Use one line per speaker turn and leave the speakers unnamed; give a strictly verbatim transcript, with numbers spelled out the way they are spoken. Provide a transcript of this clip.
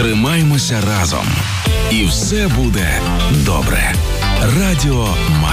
Тримаймося разом. І все буде добре. Радіо Ма.